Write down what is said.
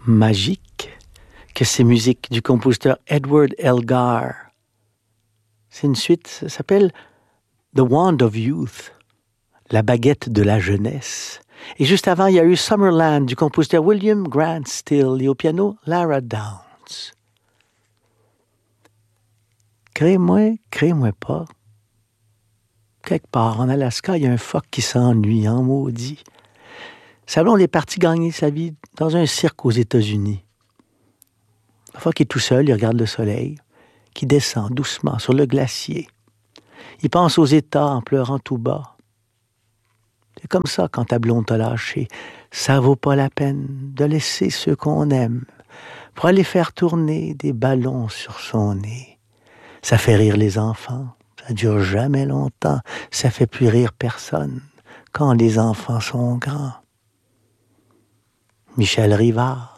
magique que ces musiques du compositeur Edward Elgar. C'est une suite, ça s'appelle The Wand of Youth, la baguette de la jeunesse. Et juste avant, il y a eu Summerland du compositeur William Grant Still et au piano Lara Downs. Crée-moi pas. Quelque part en Alaska, il y a un phoque qui s'ennuie en maudit. Sa blonde est parti gagner sa vie dans un cirque aux États-Unis. Le phoque est tout seul, il regarde le soleil qui descend doucement sur le glacier. Il pense aux États en pleurant tout bas. C'est comme ça quand ta blonde t'a lâché. Ça vaut pas la peine de laisser ceux qu'on aime pour aller faire tourner des ballons sur son nez. Ça fait rire les enfants, ça dure jamais longtemps, ça fait plus rire personne quand les enfants sont grands. Michel Rivard.